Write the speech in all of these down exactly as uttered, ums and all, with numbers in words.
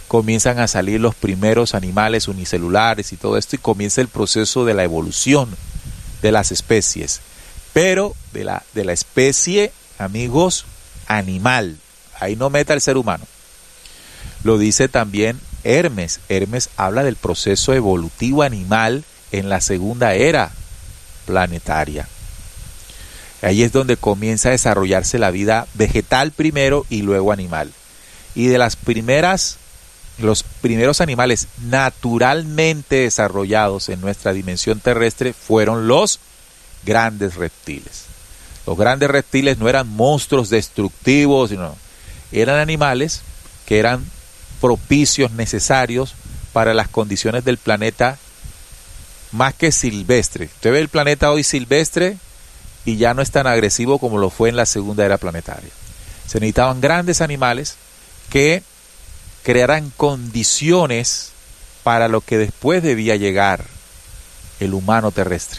comienzan a salir los primeros animales unicelulares y todo esto, y comienza el proceso de la evolución de las especies, pero de la, de la especie, amigos, animal. Ahí no meta el ser humano. Lo dice también Hermes. Hermes habla del proceso evolutivo animal en la segunda era planetaria. Ahí es donde comienza a desarrollarse la vida vegetal primero y luego animal. Y de las primeras, los primeros animales naturalmente desarrollados en nuestra dimensión terrestre fueron los grandes reptiles. Los grandes reptiles no eran monstruos destructivos, sino eran animales que eran propicios, necesarios para las condiciones del planeta más que silvestre. Usted ve el planeta hoy silvestre y ya no es tan agresivo como lo fue en la segunda era planetaria. Se necesitaban grandes animales que crearan condiciones para lo que después debía llegar el humano terrestre,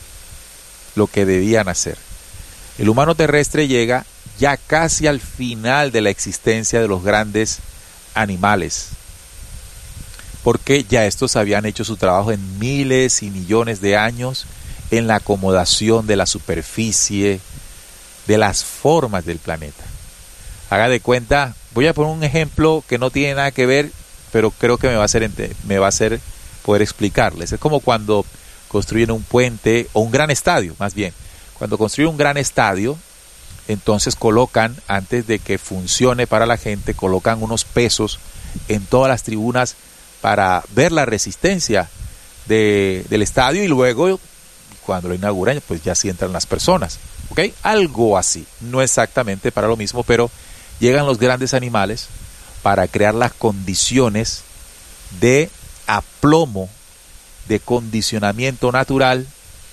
lo que debía nacer. El humano terrestre llega ya casi al final de la existencia de los grandes animales, porque ya estos habían hecho su trabajo en miles y millones de años en la acomodación de la superficie, de las formas del planeta. Haga de cuenta, voy a poner un ejemplo que no tiene nada que ver, pero creo que me va a hacer, me va a hacer poder explicarles. Es como cuando construyen un puente o un gran estadio, más bien. Cuando construyen un gran estadio, entonces colocan, antes de que funcione para la gente, colocan unos pesos en todas las tribunas para ver la resistencia de, del estadio, y luego cuando lo inauguran pues ya sí entran las personas, ¿ok? Algo así, no exactamente para lo mismo, pero llegan los grandes animales para crear las condiciones de aplomo, de condicionamiento natural,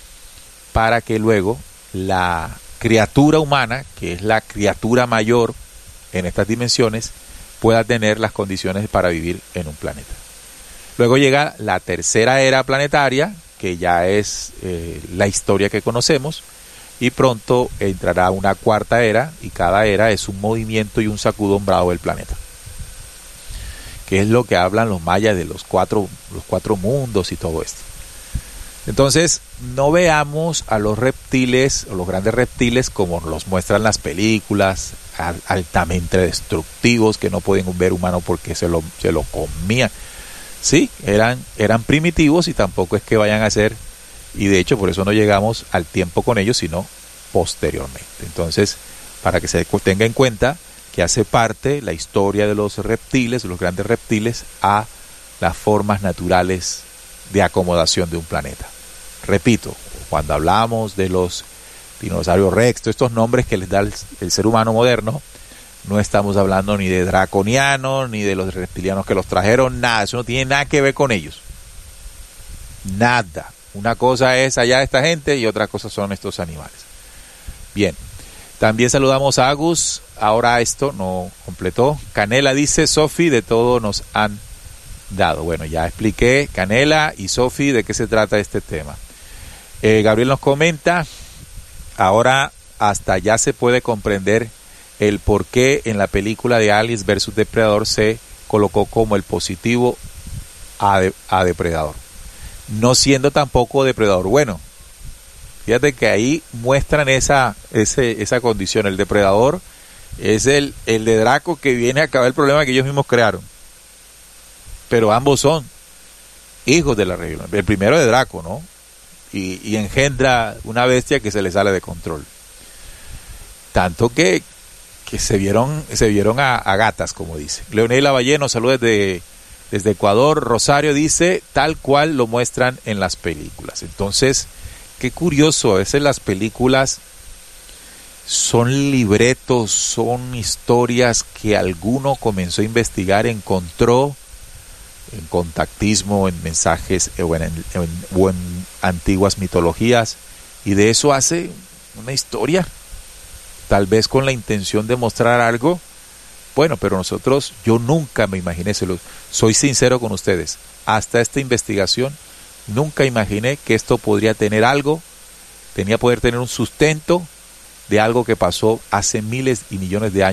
para que luego la criatura humana, que es la criatura mayor en estas dimensiones, pueda tener las condiciones para vivir en un planeta. Luego llega la tercera era planetaria, que ya es eh, la historia que conocemos, y pronto entrará una cuarta era, y cada era es un movimiento y un sacudón bravo del planeta, que es lo que hablan los mayas de los cuatro, los cuatro mundos y todo esto. Entonces, no veamos a los reptiles, o los grandes reptiles, como los muestran las películas, altamente destructivos, que no pueden ver humano porque se lo, se lo comían. Sí, eran, eran primitivos, y tampoco es que vayan a ser, y de hecho por eso no llegamos al tiempo con ellos, sino posteriormente. Entonces, para que se tenga en cuenta que hace parte la historia de los reptiles, de los grandes reptiles, a las formas naturales de acomodación de un planeta. Repito, cuando hablamos de los dinosaurios rex, todos estos nombres que les da el, el ser humano moderno, no estamos hablando ni de draconianos, ni de los reptilianos que los trajeron, nada, eso no tiene nada que ver con ellos. Nada. Una cosa es allá esta gente y otra cosa son estos animales. Bien, también saludamos a Agus, ahora esto no completó. Canela dice, Sofi, de todo nos han dado. Bueno, ya expliqué, Canela y Sofi, de qué se trata este tema. Eh, Gabriel nos comenta, ahora hasta ya se puede comprender el por qué en la película de Aliens versus Depredador se colocó como el positivo a, de, a Depredador, no siendo tampoco Depredador bueno. Fíjate que ahí muestran esa, ese, esa condición. El Depredador es el, el de Draco, que viene a acabar el problema que ellos mismos crearon, pero ambos son hijos de la región. El primero de Draco, ¿no? Y, y engendra una bestia que se le sale de control, tanto que, que se vieron, se vieron a, a gatas, como dice. Leonel Lavallé nos saluda desde, desde Ecuador. Rosario dice, tal cual lo muestran en las películas. Entonces, qué curioso, a veces las películas son libretos, son historias que alguno comenzó a investigar, encontró en contactismo, en mensajes o en, en, o en antiguas mitologías, y de eso hace una historia, tal vez con la intención de mostrar algo. Bueno, pero nosotros, yo nunca me imaginé, se lo, soy sincero con ustedes, hasta esta investigación nunca imaginé que esto podría tener algo, tenía poder tener un sustento de algo que pasó hace miles y millones de años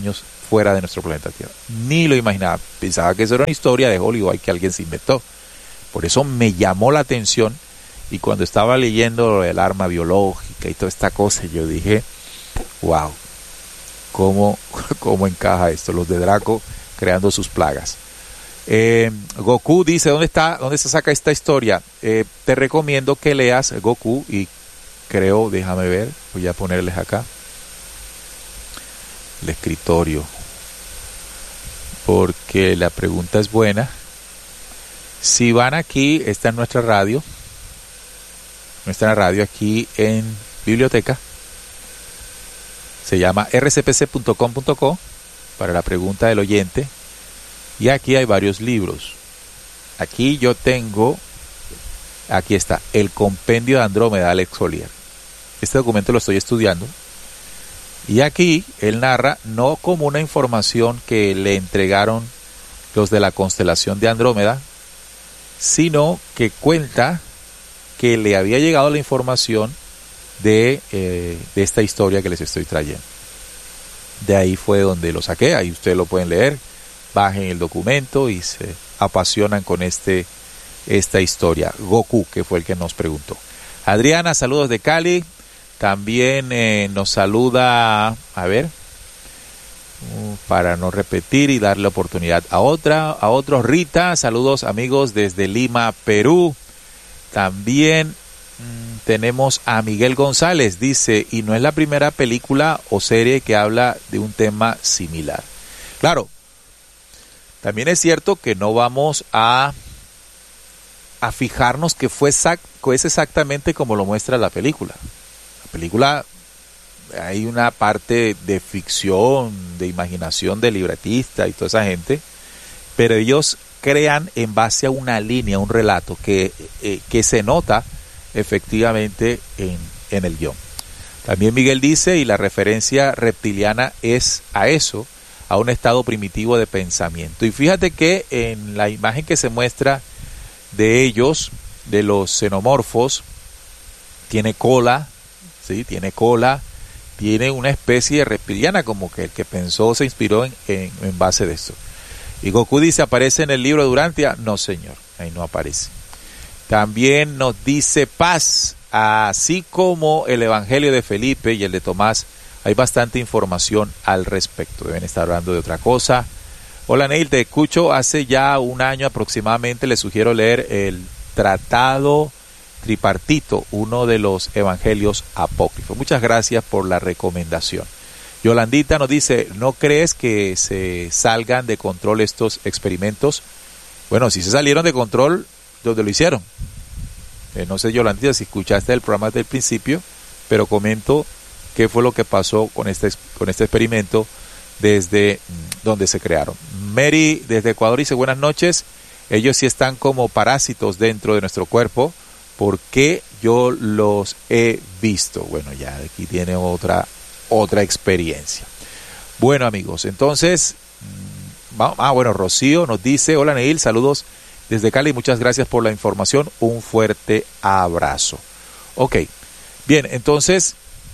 fuera de nuestro planeta Tierra. Ni lo imaginaba. Pensaba que eso era una historia de Hollywood que alguien se inventó. Por eso me llamó la atención. Y cuando estaba leyendo el arma biológica y toda esta cosa, yo dije, wow, ¿cómo, cómo encaja esto? Los de Draco creando sus plagas. Eh, Goku dice, ¿dónde está, dónde se saca esta historia? Eh, te recomiendo que leas Goku y creo, déjame ver, voy a ponerles acá el escritorio, porque la pregunta es buena. Si van aquí, está en nuestra radio, nuestra radio aquí en biblioteca, se llama r c p c punto com punto co para la pregunta del oyente. Y aquí hay varios libros. Aquí yo tengo, aquí está, el compendio de Andrómeda, Alex Collier. Este documento lo estoy estudiando. Y aquí él narra, no como una información que le entregaron los de la constelación de Andrómeda, sino que cuenta que le había llegado la información de, eh, de esta historia que les estoy trayendo. De ahí fue donde lo saqué, ahí ustedes lo pueden leer. Bajen el documento y se apasionan con este esta historia. Goku, que fue el que nos preguntó. Adriana, saludos de Cali. También eh, nos saluda, a ver, uh, para no repetir y darle oportunidad a otra, a otros. Rita, saludos amigos desde Lima, Perú. También mmm, tenemos a Miguel González, dice, y no es la primera película o serie que habla de un tema similar. Claro, también es cierto que no vamos a, a fijarnos que fue exact, es exactamente como lo muestra la película. La película, hay una parte de ficción, de imaginación del libretista y toda esa gente, pero ellos crean en base a una línea, un relato que, eh, que se nota efectivamente en, en el guión. También Miguel dice, y la referencia reptiliana es a eso, a un estado primitivo de pensamiento. Y fíjate que en la imagen que se muestra de ellos, de los xenomorfos, tiene cola, ¿sí? Tiene cola, tiene una especie de reptiliana, como que el que pensó se inspiró en, en, en base de esto. Y Goku dice, ¿aparece en el libro de Durantia? No, señor, ahí no aparece. También nos dice Paz, así como el Evangelio de Felipe y el de Tomás, hay bastante información al respecto. Deben estar hablando de otra cosa. Hola Neil, te escucho hace ya un año aproximadamente. Les sugiero leer el Tratado Tripartito, uno de los evangelios apócrifos. Muchas gracias por la recomendación. Yolandita nos dice, ¿no crees que se salgan de control estos experimentos? Bueno, si se salieron de control, ¿dónde lo hicieron? Eh, no sé, Yolandita, si escuchaste el programa desde el principio, pero comento qué fue lo que pasó con este, con este experimento desde donde se crearon. Mary desde Ecuador dice, buenas noches, ellos sí están como parásitos dentro de nuestro cuerpo, porque yo los he visto. Bueno, ya aquí tiene otra, otra experiencia. Bueno amigos, entonces, vamos, ah bueno, Rocío nos dice, hola Neil, saludos desde Cali, muchas gracias por la información, un fuerte abrazo. Ok, bien, entonces,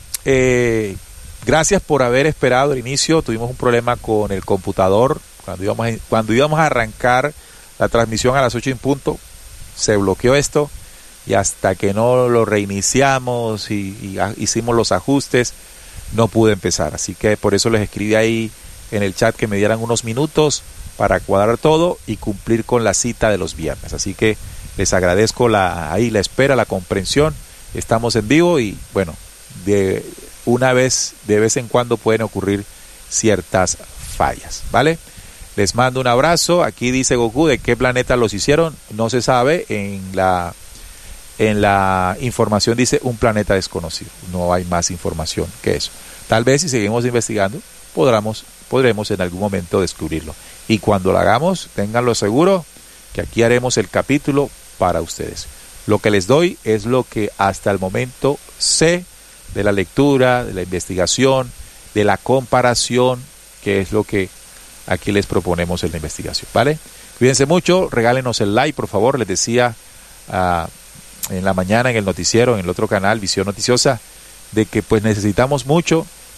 Eh, gracias por haber esperado el inicio. Tuvimos un problema con el computador cuando íbamos, a, cuando íbamos a arrancar la transmisión a las ocho en punto, se bloqueó esto y hasta que no lo reiniciamos y, y a, hicimos los ajustes, no pude empezar. Así que por eso les escribí ahí en el chat que me dieran unos minutos para cuadrar todo y cumplir con la cita de los viernes. Así que les agradezco la, ahí la espera, la comprensión. Estamos en vivo y bueno, de una vez, de vez en cuando pueden ocurrir ciertas fallas, ¿vale? Les mando un abrazo. Aquí dice Goku, ¿de qué planeta los hicieron? No se sabe. En la, en la información dice un planeta desconocido. No hay más información que eso. Tal vez si seguimos investigando, podremos, podremos en algún momento descubrirlo. Y cuando lo hagamos, ténganlo seguro que aquí haremos el capítulo para ustedes. Lo que les doy es lo que hasta el momento sé de la lectura, de la investigación, de la comparación, que es lo que aquí les proponemos en la investigación, ¿vale? Cuídense mucho, regálenos el like, por favor. Les decía uh, en la mañana en el noticiero, en el otro canal, Visión Noticiosa, de que pues necesitamos mucho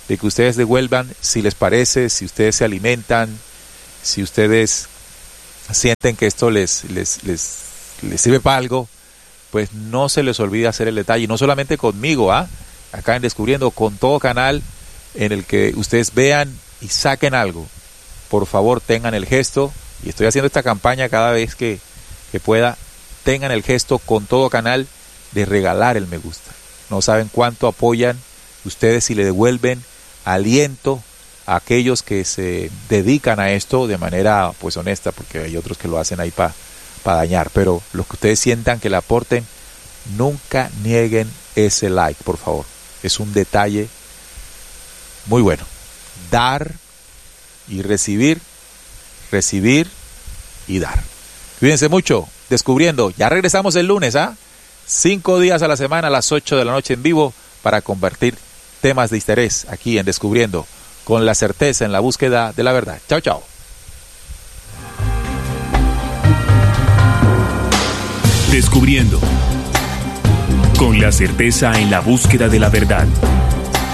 de que ustedes devuelvan si les parece, si ustedes se alimentan, si ustedes sienten que esto les, les, les, les sirve para algo, pues no se les olvide hacer el detalle, no solamente conmigo, ¿ah? Acá en Descubriendo, con todo canal en el que ustedes vean y saquen algo. Por favor, tengan el gesto, y estoy haciendo esta campaña cada vez que, que pueda, tengan el gesto con todo canal de regalar el me gusta. No saben cuánto apoyan ustedes si le devuelven aliento a aquellos que se dedican a esto de manera pues honesta, porque hay otros que lo hacen ahí para pa dañar, pero los que ustedes sientan que le aporten, nunca nieguen ese like, por favor. Es un detalle muy bueno. Dar y recibir, recibir y dar. Cuídense mucho, Descubriendo. Ya regresamos el lunes, ¿ah? Cinco días a la semana a las ocho de la noche en vivo para compartir temas de interés aquí en Descubriendo, con la certeza en la búsqueda de la verdad. Chao, chao. Descubriendo, con la certeza en la búsqueda de la verdad.